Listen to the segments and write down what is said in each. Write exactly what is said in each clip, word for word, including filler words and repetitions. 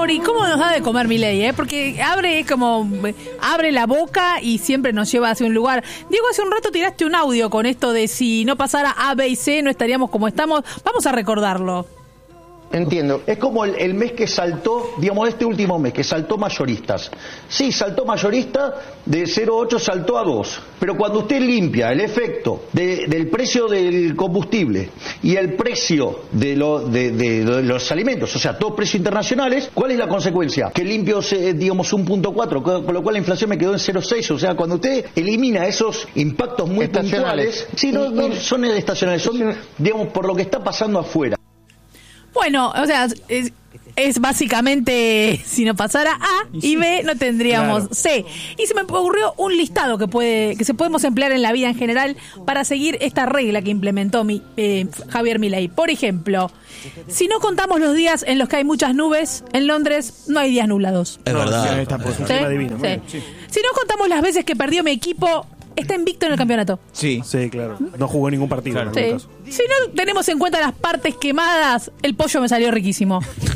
Mauri, ¿cómo nos da de comer Milei? Eh? Porque abre como abre la boca y siempre nos lleva hacia un lugar. Diego, hace un rato tiraste un audio con esto de si no pasara A, B y C no estaríamos como estamos. Vamos a recordarlo. Entiendo. Es como el, el mes que saltó, digamos, este último mes, que saltó mayoristas. Sí, saltó mayorista, de cero coma ocho saltó a dos. Pero cuando usted limpia el efecto de, del precio del combustible y el precio de, lo, de, de, de los alimentos, o sea, todos precios internacionales, ¿cuál es la consecuencia? Que limpio, digamos, un punto cuatro, con lo cual la inflación me quedó en cero coma seis. O sea, cuando usted elimina esos impactos muy puntuales, sí, no, no son estacionales, son, digamos, por lo que está pasando afuera. Bueno, o sea, es, es básicamente, si no pasara A y B, no tendríamos claro. C. Y se me ocurrió un listado que puede que se podemos emplear en la vida en general para seguir esta regla que implementó mi, eh, Javier Milei. Por ejemplo, si no contamos los días en los que hay muchas nubes, en Londres no hay días nublados. Es verdad. Sí, está por ¿Sí? divino, Sí. Sí. Si no contamos las veces que perdió mi equipo, está invicto en el campeonato. Sí, sí, claro. No jugó ningún partido. Claro. En sí. Si no tenemos en cuenta las partes quemadas, el pollo me salió riquísimo. Sí.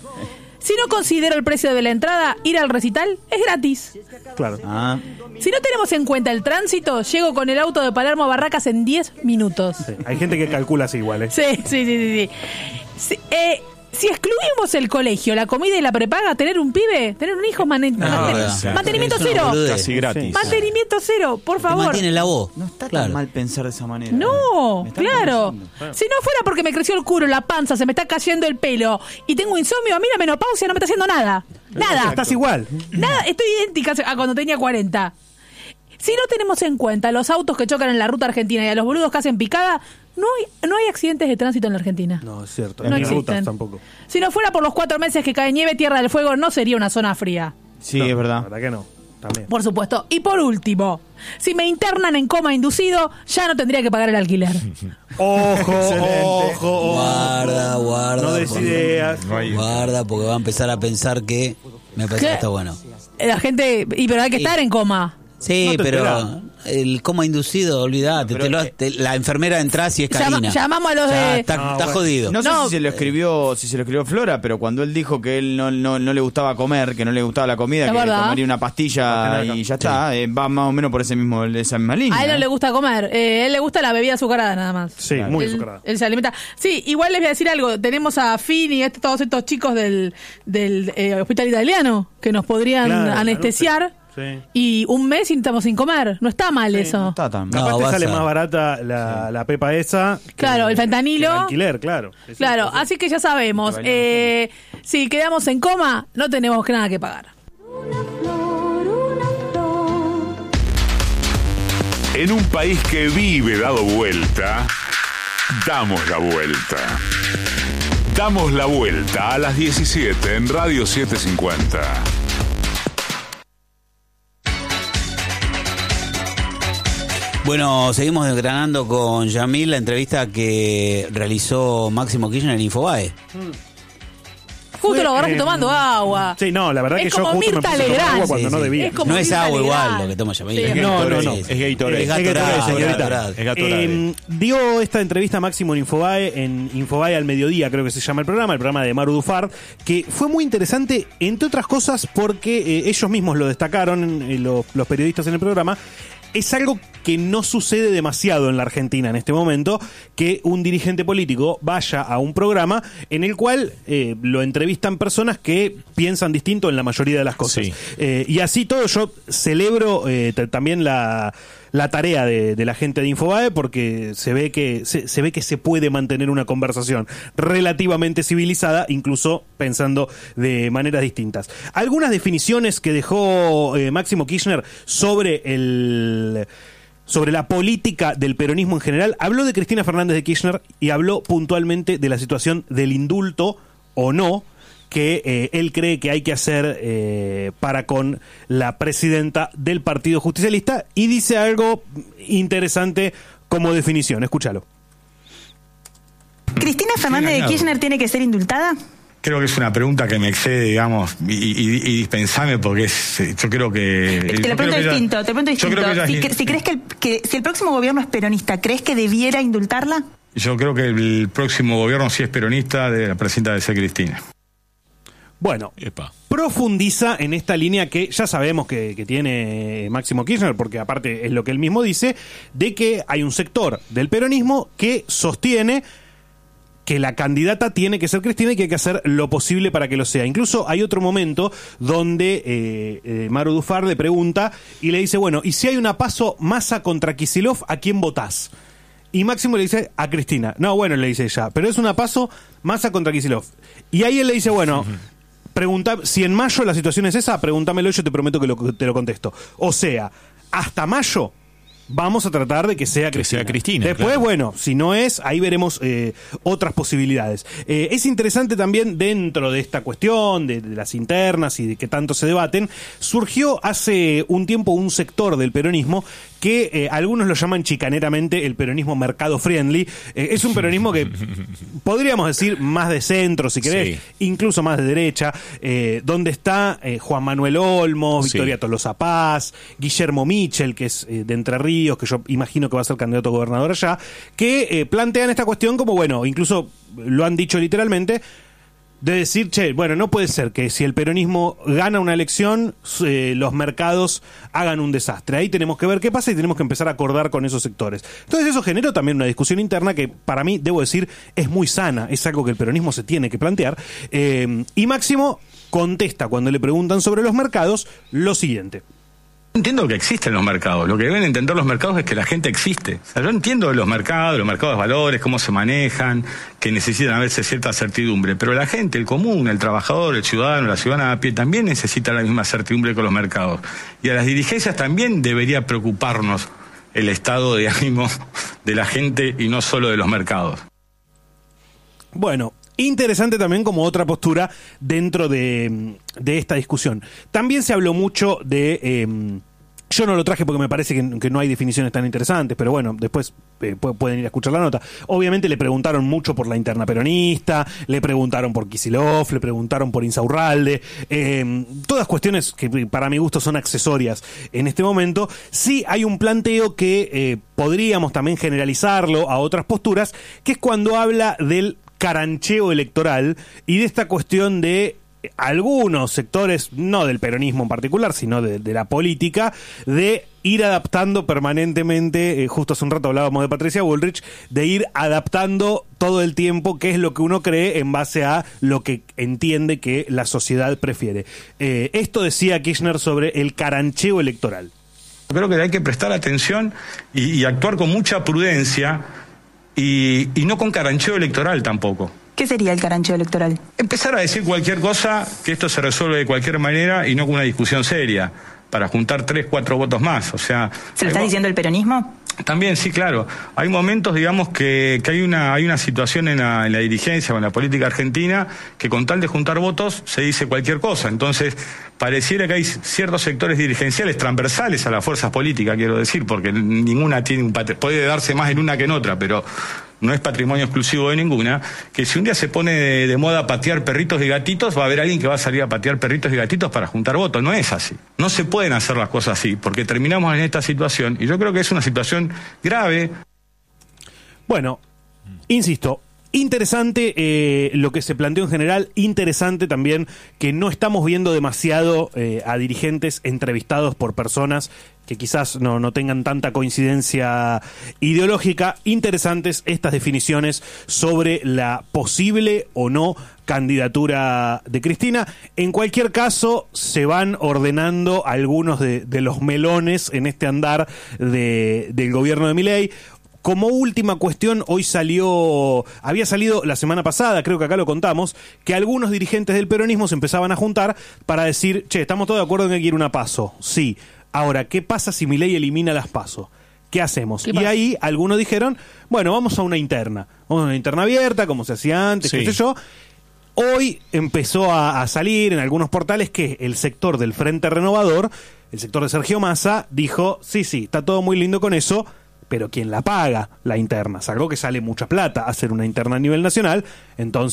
Si no considero el precio de la entrada, ir al recital es gratis. Claro. Ah. Si no tenemos en cuenta el tránsito, llego con el auto de Palermo a Barracas en diez minutos. Sí. Hay gente que calcula así igual, ¿eh? Sí, sí, sí, sí. sí. sí eh, Si excluimos el colegio, la comida y la prepaga, tener un pibe, tener un hijo, man- no, manten- sí. mantenimiento cero. Casi gratis. Mantenimiento cero, por favor. Mantiene la voz. No está claro. tan mal pensar de esa manera. No, claro. claro. Si no fuera porque me creció el culo, la panza, se me está cayendo el pelo y tengo insomnio, a mí la menopausia no me está haciendo nada. Nada. Estás igual. Nada, estoy idéntica a cuando tenía cuarenta. Si no tenemos en cuenta los autos que chocan en la ruta argentina y a los boludos que hacen picada, no hay, no hay accidentes de tránsito en la Argentina. No, es cierto. No en existen. Rutas tampoco. Si no fuera por los cuatro meses que cae nieve, Tierra del Fuego no sería una zona fría. Sí, no, es verdad. La verdad que no. También. Por supuesto. Y por último, si me internan en coma inducido, ya no tendría que pagar el alquiler. Ojo, ojo, guarda, guarda. No des ideas. No hay... Guarda, porque va a empezar a pensar que me parece ¿Qué? que está bueno. La gente, y pero hay que estar en coma. Sí, no pero espera. el coma inducido, olvídate, te lo, te, la enfermera entra si es Karina. Llama, llamamos a los de... Ya, está, no, está bueno. jodido. No sé no, si se lo escribió, si se lo escribió Flora, pero cuando él dijo que él no, no, no le gustaba comer, que no le gustaba la comida, ¿Es que verdad? tomaría una pastilla y ya está, sí. eh, va más o menos por ese mismo, esa misma línea. A él no ¿eh? le gusta comer, eh, a él le gusta la bebida azucarada nada más. Sí, claro. Muy él, azucarada. Él se alimenta. Sí, igual les voy a decir algo, tenemos a Fini y este, todos estos chicos del, del eh, hospital italiano que nos podrían claro, anestesiar. No sé. Sí. Y un mes y estamos sin comer. No está mal sí, eso. No está tan mal. Capaz no, te sale a... más barata la, sí. la pepa esa. Claro, que, el fentanilo. Que el alquiler, claro. Es claro, cierto, así que ya sabemos. Eh, si quedamos en coma, no tenemos nada que pagar. En un país que vive dado vuelta, damos la vuelta. Damos la vuelta a las diecisiete en Radio setecientos cincuenta. Bueno, seguimos desgranando con Yamil la entrevista que realizó Máximo Kirchner en Infobae. Mm. Justo lo agarraste eh, tomando agua. Sí, no, la verdad es que yo justo Mirta me puse a tomar agua cuando sí, no sí. debía. Es no es Mirta agua Legrand. igual lo que toma Yamil. Sí, es no, no, no. Es Gatorade. Es Gatorade, señorita. Es Gatorade. Eh, dio esta entrevista Máximo en Infobae, en Infobae al mediodía, creo que se llama el programa, el programa de Maru Dufard, que fue muy interesante, entre otras cosas, porque eh, ellos mismos lo destacaron, eh, los, los periodistas en el programa. Es algo que no sucede demasiado en la Argentina en este momento, que un dirigente político vaya a un programa en el cual eh, lo entrevistan personas que piensan distinto en la mayoría de las cosas. Sí. Eh, y así todo, yo celebro eh, t- también la... la tarea de, de la gente de Infobae, porque se ve que se, se ve que se puede mantener una conversación relativamente civilizada, incluso pensando de maneras distintas. Algunas definiciones que dejó eh, Máximo Kirchner sobre el sobre la política del peronismo en general. Habló de Cristina Fernández de Kirchner y habló puntualmente de la situación del indulto o no que eh, él cree que hay que hacer eh, para con la presidenta del Partido Justicialista, y dice algo interesante como definición. Escúchalo. ¿Cristina Fernández de Kirchner tiene que ser indultada? Creo que es una pregunta que me excede, digamos, y, y, y dispensame porque es, yo creo que... Te lo pregunto distinto, te pregunto distinto. Ella, si, si crees que el, que si el próximo gobierno es peronista, ¿crees que debiera indultarla? Yo creo que el próximo gobierno, si es peronista, de la presidenta debe ser Cristina. Bueno, Epa. profundiza en esta línea que ya sabemos que, que tiene Máximo Kirchner, porque aparte es lo que él mismo dice, de que hay un sector del peronismo que sostiene que la candidata tiene que ser Cristina y que hay que hacer lo posible para que lo sea. Incluso hay otro momento donde eh, eh, Maru Dufar le pregunta y le dice, bueno, ¿y si hay una paso Massa contra Kicillof, a quién votás? Y Máximo le dice, a Cristina. No, bueno, le dice ella, pero es una paso Massa contra Kicillof. Y ahí él le dice, bueno, pregunta, si en mayo la situación es esa, pregúntamelo y yo te prometo que lo, te lo contesto. O sea, hasta mayo vamos a tratar de que sea Que Cristina. sea Cristina, Después, claro. bueno, si no es, ahí veremos eh, otras posibilidades. Eh, es interesante también dentro de esta cuestión, de, de las internas y de que tanto se debaten, surgió hace un tiempo un sector del peronismo que eh, algunos lo llaman chicaneramente el peronismo mercado friendly. Eh, es un peronismo que podríamos decir más de centro, si querés, Sí. incluso más de derecha, eh, donde está eh, Juan Manuel Olmos, Sí. Victoria Tolosa Paz, Guillermo Michel, que es eh, de Entre Ríos, que yo imagino que va a ser candidato a gobernador allá, que eh, plantean esta cuestión como, bueno, incluso lo han dicho literalmente, de decir, che, bueno, no puede ser que si el peronismo gana una elección, eh, los mercados hagan un desastre. Ahí tenemos que ver qué pasa y tenemos que empezar a acordar con esos sectores. Entonces eso generó también una discusión interna que para mí, debo decir, es muy sana, es algo que el peronismo se tiene que plantear. Eh, y Máximo contesta cuando le preguntan sobre los mercados lo siguiente. Entiendo que existen los mercados. Lo que deben entender los mercados es que la gente existe. O sea, yo entiendo los mercados, los mercados de valores, cómo se manejan, que necesitan a veces cierta certidumbre. Pero la gente, el común, el trabajador, el ciudadano, la ciudadana a pie, también necesita la misma certidumbre que los mercados. Y a las dirigencias también debería preocuparnos el estado de ánimo de la gente y no solo de los mercados. Bueno, interesante también como otra postura dentro de, de esta discusión. También se habló mucho de... Eh, yo no lo traje porque me parece que, que no hay definiciones tan interesantes, pero bueno, después eh, pueden ir a escuchar la nota. Obviamente le preguntaron mucho por la interna peronista, le preguntaron por Kicillof, le preguntaron por Insaurralde, eh, todas cuestiones que para mi gusto son accesorias en este momento. Sí hay un planteo que eh, podríamos también generalizarlo a otras posturas, que es cuando habla del carancheo electoral y de esta cuestión de algunos sectores, no del peronismo en particular, sino de, de la política, de ir adaptando permanentemente, eh, justo hace un rato hablábamos de Patricia Bullrich, de ir adaptando todo el tiempo qué es lo que uno cree en base a lo que entiende que la sociedad prefiere. Eh, esto decía Kirchner sobre el carancheo electoral. Creo que hay que prestar atención y, y actuar con mucha prudencia y, y no con carancheo electoral tampoco. ¿Qué sería el carancheo electoral? Empezar a decir cualquier cosa, que esto se resuelve de cualquier manera y no con una discusión seria, para juntar tres, cuatro votos más. O sea, ¿Se lo está diciendo el peronismo? También, sí, claro. Hay momentos, digamos, que, que hay una hay una situación en la, en la dirigencia o en la política argentina que con tal de juntar votos se dice cualquier cosa. Entonces, pareciera que hay ciertos sectores dirigenciales transversales a las fuerzas políticas, quiero decir, porque ninguna tiene un pat- puede darse más en una que en otra, pero no es patrimonio exclusivo de ninguna, que si un día se pone de, de moda patear perritos y gatitos, va a haber alguien que va a salir a patear perritos y gatitos para juntar votos. No es así. No se pueden hacer las cosas así, porque terminamos en esta situación, y yo creo que es una situación grave. Bueno, insisto, interesante eh, lo que se planteó en general, interesante también que no estamos viendo demasiado eh, a dirigentes entrevistados por personas que quizás no, no tengan tanta coincidencia ideológica. Interesantes estas definiciones sobre la posible o no candidatura de Cristina. En cualquier caso, se van ordenando algunos de, de los melones en este andar de, del gobierno de Milei. Como última cuestión, hoy salió, había salido la semana pasada, creo que acá lo contamos, que algunos dirigentes del peronismo se empezaban a juntar para decir, che, estamos todos de acuerdo en que quiere una PASO. Sí. Ahora, ¿qué pasa si Milei elimina las PASO? ¿Qué hacemos? ¿Qué y pasa? ahí algunos dijeron, bueno, vamos a una interna. Vamos a una interna abierta, como se hacía antes, Sí. qué sé yo. Hoy empezó a, a salir en algunos portales que el sector del Frente Renovador, el sector de Sergio Massa, dijo, sí, sí, está todo muy lindo con eso, pero ¿quién la paga la interna? Salvo que sale mucha plata hacer una interna a nivel nacional, entonces,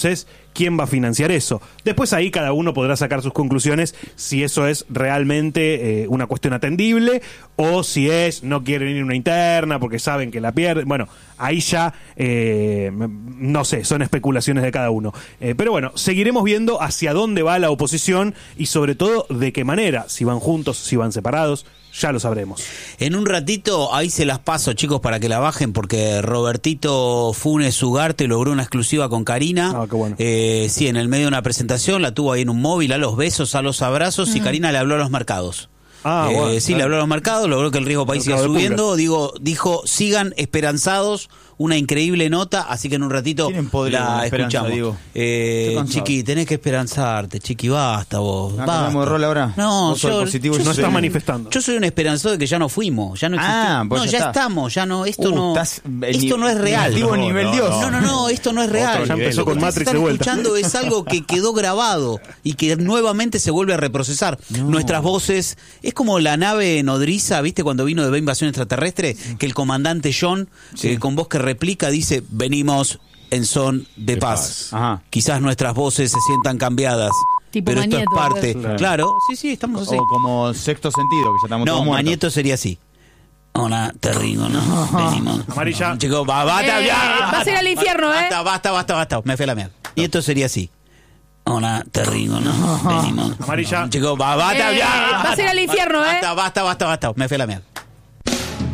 quién va a financiar eso. Después ahí cada uno podrá sacar sus conclusiones si eso es realmente eh, una cuestión atendible o si es no quieren ir una interna porque saben que la pierden. Bueno, ahí ya eh, no sé, son especulaciones de cada uno. Eh, pero bueno, seguiremos viendo hacia dónde va la oposición y sobre todo de qué manera, si van juntos, si van separados. Ya lo sabremos. En un ratito, ahí se las paso, chicos, para que la bajen, porque Robertito Funes Ugarte logró una exclusiva con Karina. Ah, qué bueno. Eh, sí, en el medio de una presentación, la tuvo ahí en un móvil, a los besos, a los abrazos, mm. y Karina le habló a los mercados. Ah, eh, bueno, sí, claro. le habló a los mercados, logró que el riesgo país siga subiendo. Digo, dijo, sigan esperanzados, una increíble nota, así que en un ratito la escuchamos. Digo. Eh, chiqui, tenés que esperanzarte, Chiqui, basta vos. ¿No basta. cambiamos de rol ahora? No, yo, positivo, yo yo no soy estás el... manifestando. Yo soy un esperanzado de que ya no fuimos, ya no existimos. Ah, pues no, ya, ya está. estamos, ya no, esto uh, no, esto no es real. No, nivel no, Dios. No, no, no, esto no es real. Ya empezó con Matrix están de vuelta. escuchando es algo que quedó grabado y que nuevamente se vuelve a reprocesar. No. Nuestras voces, es como la nave nodriza, ¿viste? Cuando vino de Invasión Extraterrestre, que el comandante John, sí. eh, con voz que replica, dice, venimos en son de, de paz. paz. Ajá. Quizás nuestras voces se sientan cambiadas. Tipo pero Magneto, esto es parte. Claro. claro, sí, sí, estamos así. O como Sexto Sentido, que ya estamos no, todos muertos. Magneto sería así. Hola, te rigo, ¿no? Venimos. Amarilla. Chicos, va, basta, eh, ya. Vas a ir al infierno, basta, ¿eh? Basta, basta, basta, basta. Me fui a la mierda. Y esto sería así. Hola, te rigo, ¿no? Venimos. Amarilla. Chicos, va, basta, eh, ya. Vas a ir al infierno, ¿eh? Basta, basta, basta, basta. Me fui a la mierda.